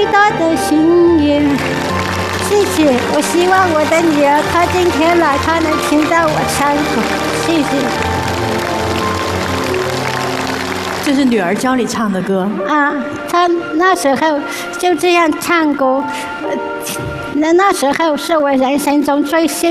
大的心愿。谢谢，我希望我的女儿她今天来，她能听到我唱歌。谢谢。 这是女儿教你唱的歌啊，她那时候就这样唱歌，那时候是我人生中最幸